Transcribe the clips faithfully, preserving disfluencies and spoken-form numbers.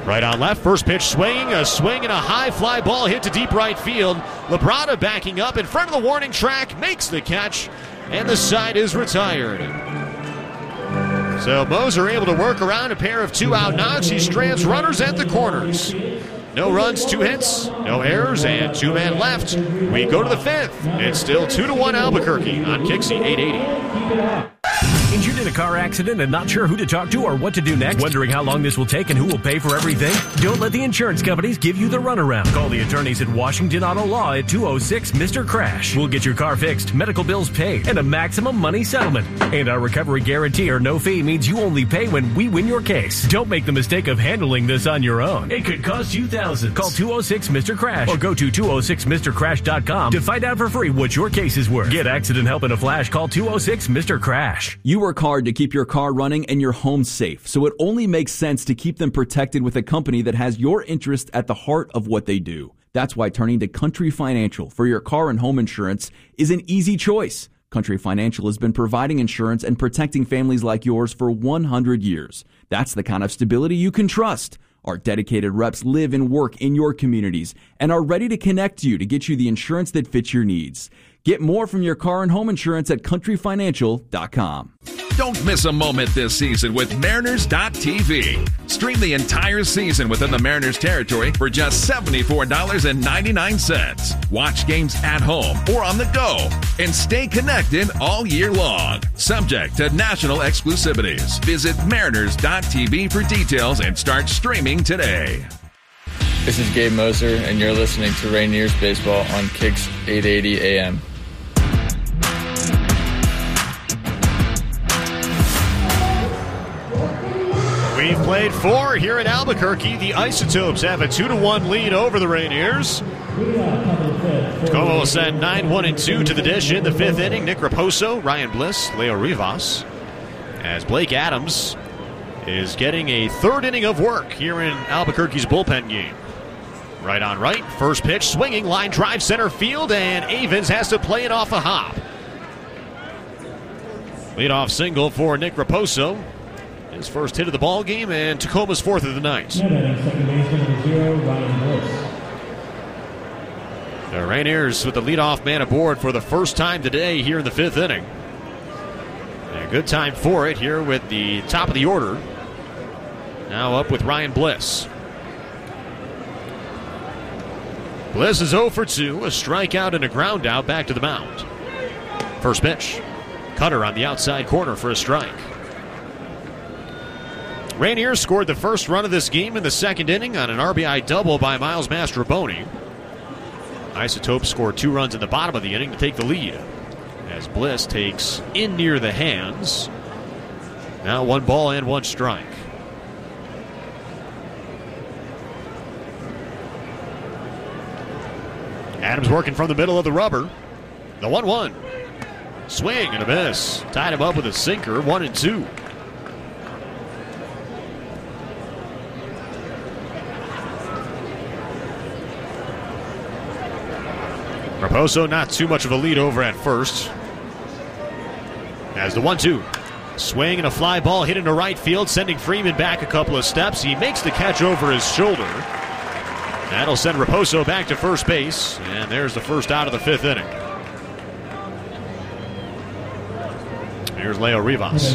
Right on left, first pitch swinging, a swing and a high fly ball hit to deep right field. Labrada backing up in front of the warning track, makes the catch, and the side is retired. So Moser able to work around a pair of two-out knocks. He strands runners at the corners. No runs, two hits, no errors, and two men left. We go to the fifth. It's still two to one Albuquerque on Kixie eight eighty. Injured in a car accident and not sure who to talk to or what to do next? Wondering how long this will take and who will pay for everything? Don't let the insurance companies give you the runaround. Call the attorneys at Washington Auto Law at two oh six Mister Crash. We'll get your car fixed, medical bills paid, and a maximum money settlement. And our recovery guarantee or no fee means you only pay when we win your case. Don't make the mistake of handling this on your own. It could cost you thousands. Call two oh six Mister Crash or go to two oh six Mister Crash dot com to find out for free what your case is worth. Get accident help in a flash. Call two oh six Mister Crash. You work hard to keep your car running and your home safe, so it only makes sense to keep them protected with a company that has your interest at the heart of what they do. That's why turning to Country Financial for your car and home insurance is an easy choice. Country Financial has been providing insurance and protecting families like yours for one hundred years. That's the kind of stability you can trust. Our dedicated reps live and work in your communities and are ready to connect you to get you the insurance that fits your needs. Get more from your car and home insurance at country financial dot com. Don't miss a moment this season with Mariners dot T V. Stream the entire season within the Mariners territory for just seventy-four dollars and ninety-nine cents. Watch games at home or on the go and stay connected all year long. Subject to national exclusivities. Visit Mariners dot T V for details and start streaming today. This is Gabe Moser, and you're listening to Rainiers Baseball on Kicks eight eighty A M. We've played four here in Albuquerque. The Isotopes have a two to one lead over the Rainiers. Como will send nine one and two to the dish in the fifth inning. Nick Raposo, Ryan Bliss, Leo Rivas. As Blake Adams is getting a third inning of work here in Albuquerque's bullpen game. Right on right, first pitch, swinging, line drive center field, and Avens has to play it off a hop. Leadoff single for Nick Raposo. His first hit of the ball game, and Tacoma's fourth of the night. The Rainiers with the leadoff man aboard for the first time today here in the fifth inning. A good time for it here with the top of the order. Now up with Ryan Bliss. Bliss is oh for two, a strikeout and a ground out back to the mound. First pitch. Cutter on the outside corner for a strike. Rainiers scored the first run of this game in the second inning on an R B I double by Miles Mastroboni. Isotopes scored two runs in the bottom of the inning to take the lead, as Bliss takes in near the hands. Now one ball and one strike. Adams working from the middle of the rubber. The one one. Swing and a miss. Tied him up with a sinker, one and two. Raposo not too much of a lead over at first. As the one two. Swing and a fly ball hit into right field, sending Freeman back a couple of steps. He makes the catch over his shoulder. That'll send Raposo back to first base. And there's the first out of the fifth inning. Here's Leo Rivas.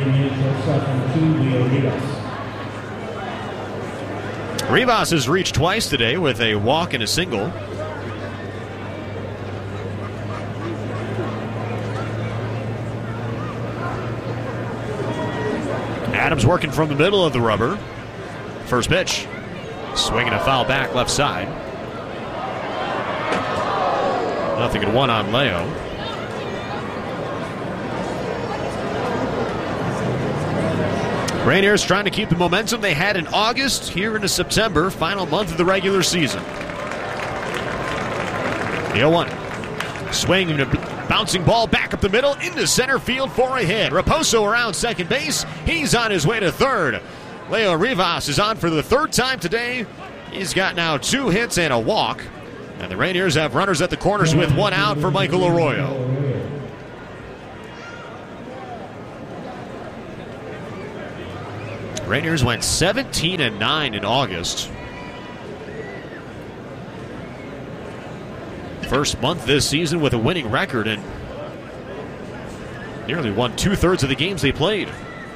Rivas has reached twice today with a walk and a single. Adams working from the middle of the rubber. First pitch. Swinging a foul back left side. Nothing at one on Leo. Rainiers trying to keep the momentum they had in August here into September, final month of the regular season. The oh one. Swing and a bouncing ball back up the middle into center field for a hit. Raposo around second base. He's on his way to third. Leo Rivas is on for the third time today. He's got now two hits and a walk. And the Rainiers have runners at the corners with one out for Michael Arroyo. Rainiers went seventeen and nine in August. First month this season with a winning record and nearly won two-thirds of the games they played.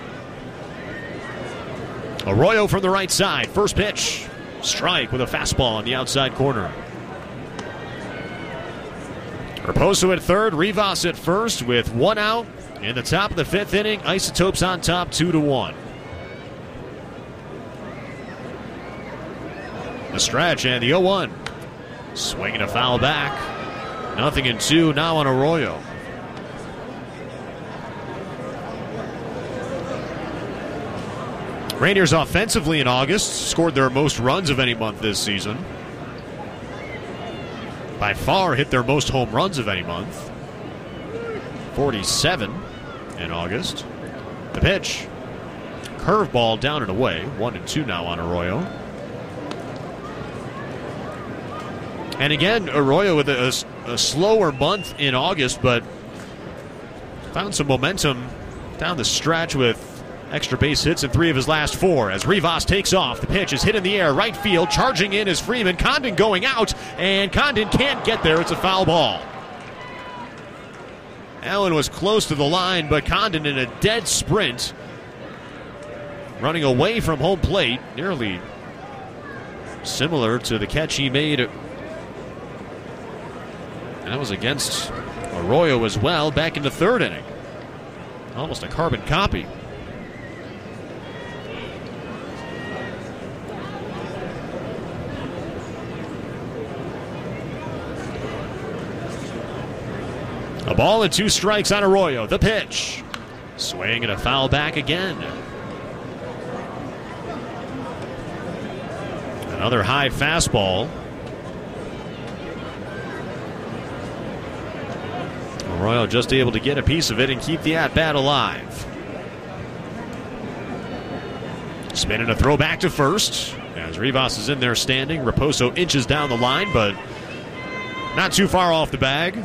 Arroyo from the right side. First pitch. Strike with a fastball on the outside corner. Raposo at third. Rivas at first with one out. In the top of the fifth inning, Isotopes on top two to one. The stretch and the oh one. Swinging a foul back. Nothing in two now on Arroyo. Rainiers offensively in August scored their most runs of any month this season. By far hit their most home runs of any month. forty-seven in August. The pitch. Curveball down and away. One and two now on Arroyo. And again, Arroyo with a, a, a slower month in August, but found some momentum down the stretch with extra base hits in three of his last four. As Rivas takes off, the pitch is hit in the air, right field, charging in is Freeman. Condon going out, and Condon can't get there. It's a foul ball. Allen was close to the line, but Condon in a dead sprint, running away from home plate, nearly similar to the catch he made. And that was against Arroyo as well, back in the third inning. Almost a carbon copy. A ball and two strikes on Arroyo. The pitch. Swing and a foul back again. Another high fastball. Arroyo just able to get a piece of it and keep the at-bat alive. Spinning a throw back to first. As Rivas is in there standing. Raposo inches down the line, but not too far off the bag.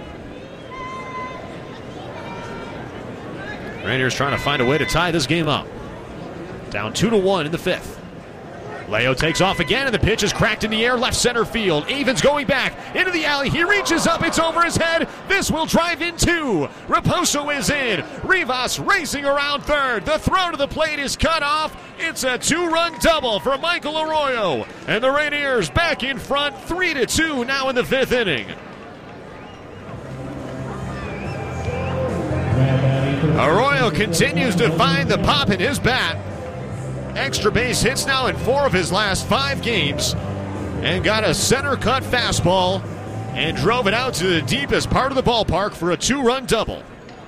Rainiers trying to find a way to tie this game up. Down two to one in the fifth. Leo takes off again, and the pitch is cracked in the air, left center field. Avens going back into the alley. He reaches up. It's over his head. This will drive in two. Raposo is in. Rivas racing around third. The throw to the plate is cut off. It's a two-run double for Michael Arroyo. And the Rainiers back in front, three to two now in the fifth inning. Arroyo continues to find the pop in his bat. Extra base hits now in four of his last five games. And got a center cut fastball and drove it out to the deepest part of the ballpark for a two-run double.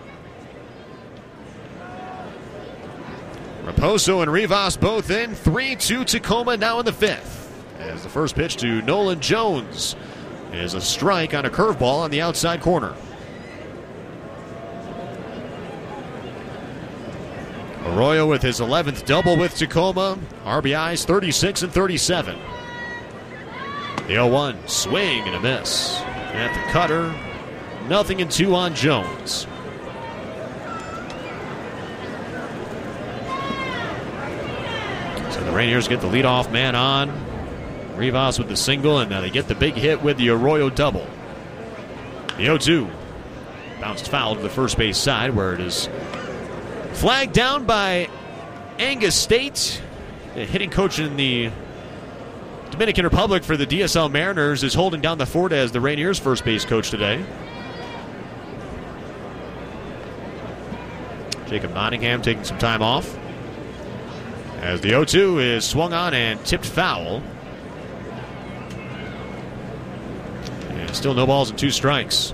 Raposo and Rivas both in. three two Tacoma now in the fifth. As the first pitch to Nolan Jones is a strike on a curveball on the outside corner. Arroyo with his eleventh double with Tacoma. R B Is thirty-six and thirty-seven. The oh one, swing and a miss. At the cutter, nothing in two on Jones. So the Rainiers get the leadoff man on. Rivas with the single, and now they get the big hit with the Arroyo double. The oh two bounced foul to the first base side, where it is flagged down by Angus State. The hitting coach in the Dominican Republic for the D S L Mariners is holding down the fort as the Rainiers' first base coach today. Jacob Nottingham taking some time off. As the oh two is swung on and tipped foul. And still no balls and two strikes.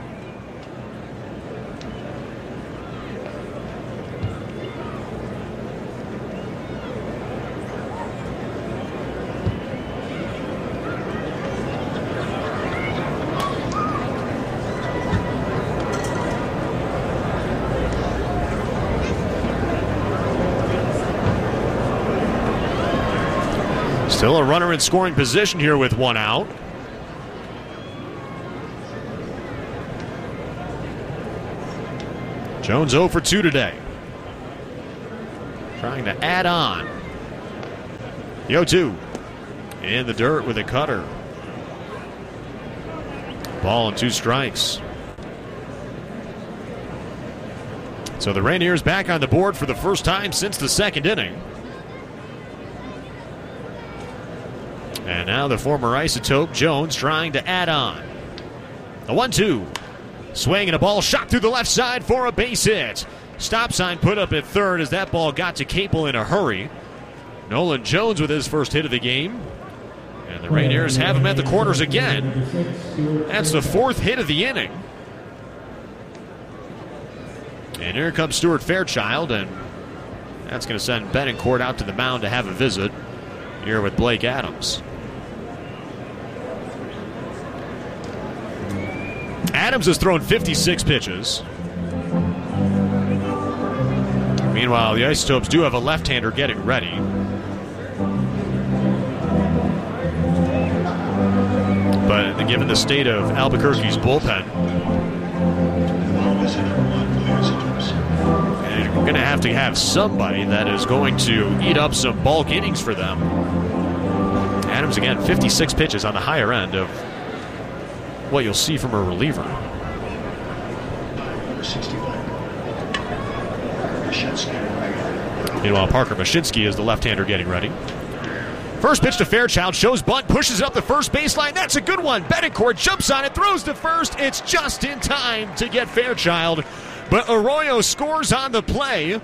Still a runner in scoring position here with one out. Jones oh for two today. trying to add on. The oh two in the dirt with a cutter. Ball and two strikes. So the Rainiers back on the board for the first time since the second inning. And now the former Isotope, Jones, trying to add on. The one two. Swing and a ball shot through the left side for a base hit. Stop sign put up at third as that ball got to Capel in a hurry. Nolan Jones with his first hit of the game. And the Rainiers have him at the corners again. That's the fourth hit of the inning. And here comes Stuart Fairchild, and that's going to send Betancourt out to the mound to have a visit here with Blake Adams. Adams has thrown fifty-six pitches. Meanwhile, the Isotopes do have a left-hander getting ready. But given the state of Albuquerque's bullpen, you're going to have to have somebody that is going to eat up some bulk innings for them. Adams, again, fifty-six pitches on the higher end of what you'll see from a reliever. Meanwhile, Parker Mashinsky is the left-hander getting ready. First pitch to Fairchild, shows bunt, pushes it up the first baseline. That's a good one. Betancourt jumps on it, throws to first. It's just in time to get Fairchild. But Arroyo scores on the play.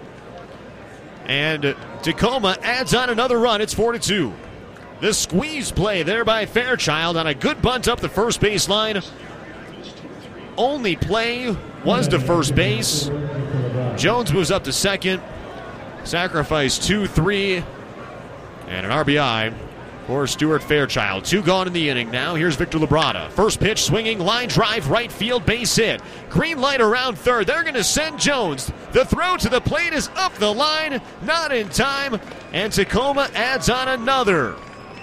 And Tacoma adds on another run. It's four to two. The squeeze play there by Fairchild on a good bunt up the first baseline. Only play was to first base. Jones moves up to second. Sacrifice two three. And an R B I for Stuart Fairchild. Two gone in the inning now. Here's Victor Labrada. First pitch swinging, line drive, right field, base hit. Green light around third. They're going to send Jones. The throw to the plate is up the line, not in time. And Tacoma adds on another.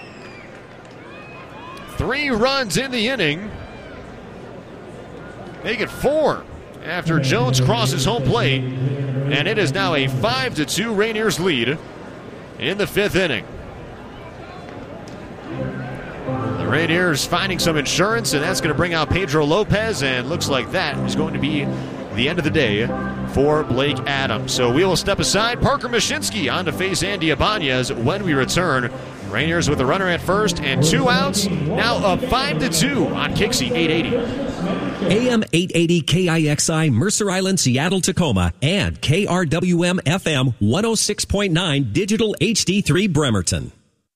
Three runs in the inning. Make it four after Jones crosses home plate. And it is now a five to two Rainiers lead in the fifth inning. The Rainiers finding some insurance, and that's going to bring out Pedro Lopez, and looks like that is going to be the end of the day for Blake Adams. So we will step aside. Parker Mashinsky on to face Andy Ibanez when we return. Rainiers with a runner at first and two outs. Now up five to two on Kixie eight eighty. A M eight eighty K I X I Mercer Island, Seattle, Tacoma, and K R W M F M one oh six point nine Digital H D three Bremerton.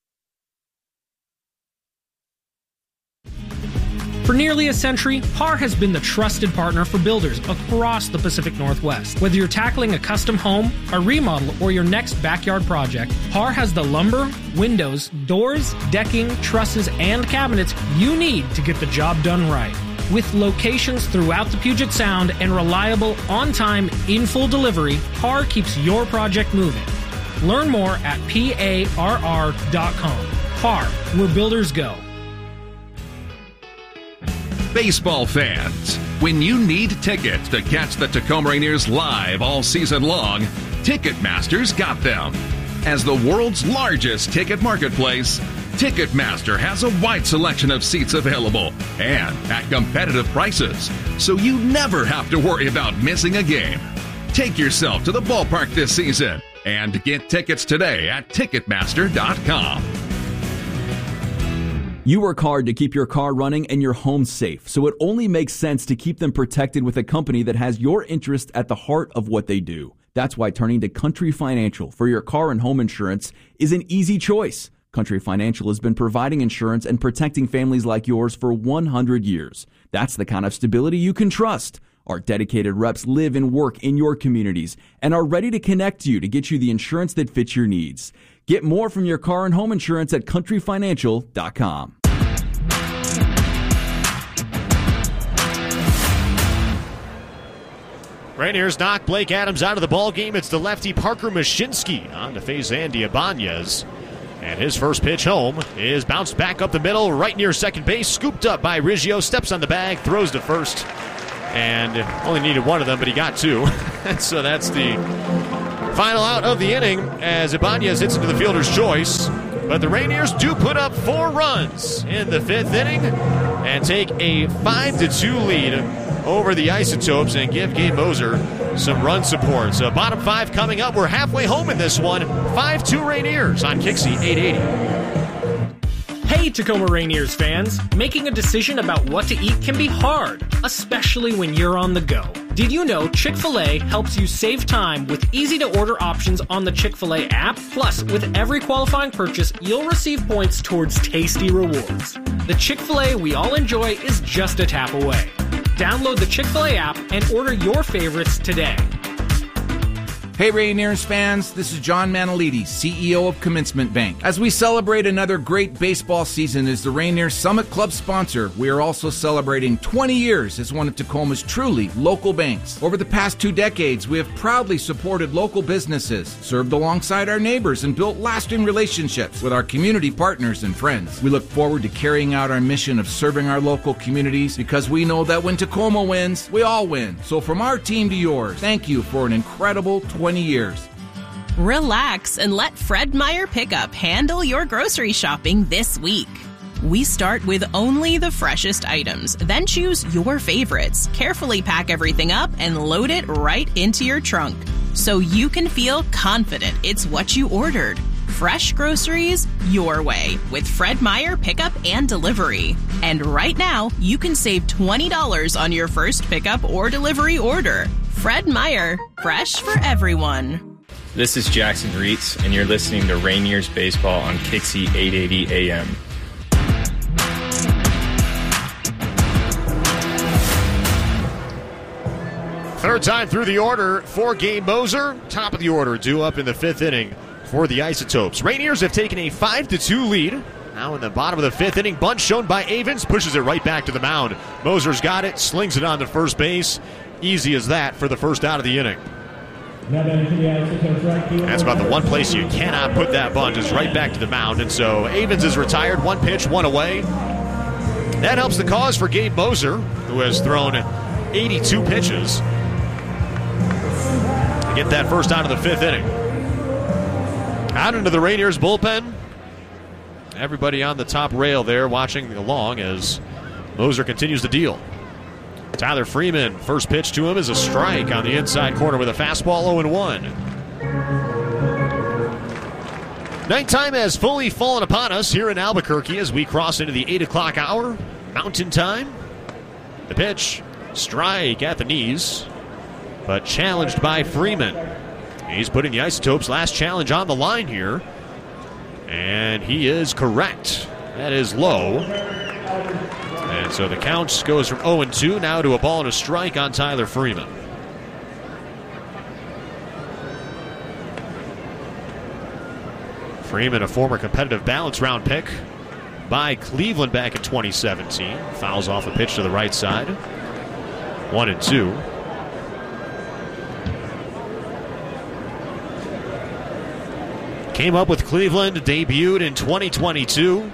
For nearly a century, Par has been the trusted partner for builders across the Pacific Northwest. Whether you're tackling a custom home, a remodel, or your next backyard project, Par has the lumber, windows, doors, decking, trusses, and cabinets you need to get the job done right. With locations throughout the Puget Sound and reliable, on-time, in-full delivery, Par keeps your project moving. Learn more at parr dot com. Par, where builders go. Baseball fans, when you need tickets to catch the Tacoma Rainiers live all season long, Ticketmaster's got them. As the world's largest ticket marketplace, Ticketmaster has a wide selection of seats available and at competitive prices, so you never have to worry about missing a game. Take yourself to the ballpark this season and get tickets today at Ticketmaster dot com. You work hard to keep your car running and your home safe, so it only makes sense to keep them protected with a company that has your interest at the heart of what they do. That's why turning to Country Financial for your car and home insurance is an easy choice. Country Financial has been providing insurance and protecting families like yours for one hundred years. That's the kind of stability you can trust. Our dedicated reps live and work in your communities and are ready to connect you to get you the insurance that fits your needs. Get more from your car and home insurance at country financial dot com. Rainiers knock Blake Adams out of the ball game. It's the lefty Parker Mashinsky on to face Andy Ibanez. And his first pitch home is bounced back up the middle, right near second base, scooped up by Riggio, steps on the bag, throws to first. And only needed one of them, but he got two. So that's the Final out of the inning as Ibanez hits into the fielder's choice. But the Rainiers do put up four runs in the fifth inning and take a five to two lead over the Isotopes and give Gabe Moser some run support. So bottom five coming up. We're halfway home in this one. five two Rainiers on Kixie eight eighty. Hey, Tacoma Rainiers fans! Making a decision about what to eat can be hard, especially when you're on the go. Did you know Chick-fil-A helps you save time with easy-to-order options on the Chick-fil-A app? Plus, with every qualifying purchase, you'll receive points towards tasty rewards. The Chick-fil-A we all enjoy is just a tap away. Download the Chick-fil-A app and order your favorites today. Hey Rainiers fans, this is John Manalides, C E O of Commencement Bank. As we celebrate another great baseball season as the Rainiers Summit Club sponsor, we are also celebrating twenty years as one of Tacoma's truly local banks. Over the past two decades, we have proudly supported local businesses, served alongside our neighbors, and built lasting relationships with our community partners and friends. We look forward to carrying out our mission of serving our local communities because we know that when Tacoma wins, we all win. So from our team to yours, thank you for an incredible twenty years. Relax and let Fred Meyer Pickup handle your grocery shopping this week. We start with only the freshest items, then choose your favorites, carefully pack everything up, and load it right into your trunk so you can feel confident it's what you ordered. Fresh groceries your way with Fred Meyer Pickup and Delivery. And right now, you can save twenty dollars on your first pickup or delivery order. Fred Meyer, fresh for everyone. This is Jackson Reitz, and you're listening to Rainiers Baseball on Kixie eight eighty A M. Third time through the order for Gabe Moser. Top of the order due up in the fifth inning for the Isotopes. Rainiers have taken a five to two lead. Now in the bottom of the fifth inning, bunt shown by Avens, pushes it right back to the mound. Moser's got it, slings it on to first base. Easy as that for the first out of the inning. That's about the one place you cannot put that bunt is right back to the mound. And so Avens is retired, one pitch, one away. That helps the cause for Gabe Moser, who has thrown eighty-two pitches to get that first out of the fifth inning. Out into the Rainiers bullpen. Everybody on the top rail there watching along as Moser continues to deal. Tyler Freeman, first pitch to him is a strike on the inside corner with a fastball, oh and one. Nighttime has fully fallen upon us here in Albuquerque as we cross into the eight o'clock hour. Mountain time. The pitch, strike at the knees, but challenged by Freeman. He's putting the Isotopes' last challenge on the line here, and he is correct. That is low. And so the count goes from oh and two now to a ball and a strike on Tyler Freeman. Freeman, a former competitive balance round pick by Cleveland back in twenty seventeen. Fouls off a pitch to the right side. One and two. Came up with Cleveland, debuted in twenty twenty-two.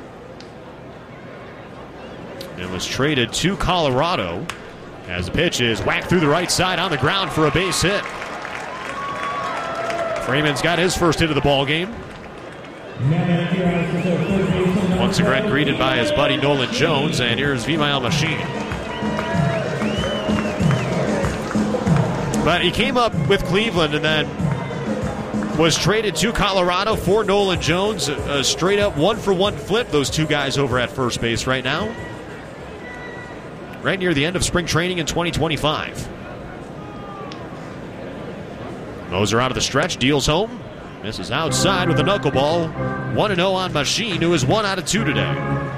And was traded to Colorado as the pitch is whacked through the right side on the ground for a base hit. Freeman's got his first hit of the ball game. Once again greeted by his buddy Nolan Jones, and here's Vimael Machine. But he came up with Cleveland and then was traded to Colorado for Nolan Jones. A straight up one for one flip, those two guys over at first base right now. Right near the end of spring training in twenty twenty-five. Moser out of the stretch, deals home. Misses outside with a knuckleball. one and oh on Machine, who is one out of two today.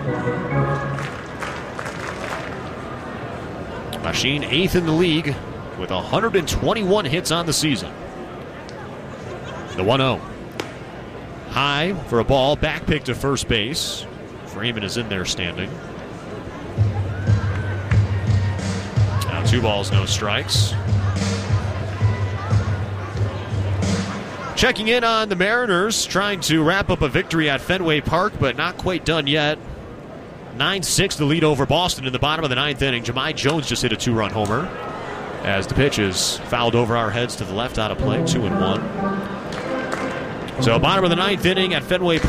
Machine eighth in the league with one hundred twenty-one hits on the season. The one oh. High for a ball, back pick to first base. Freeman is in there standing. Now two balls, no strikes. Checking in on the Mariners, trying to wrap up a victory at Fenway Park, but not quite done yet. nine six the lead over Boston in the bottom of the ninth inning. Jahmai Jones just hit a two-run homer. as the pitch is fouled over our heads to the left, out of play, two and one. So bottom of the ninth inning at Fenway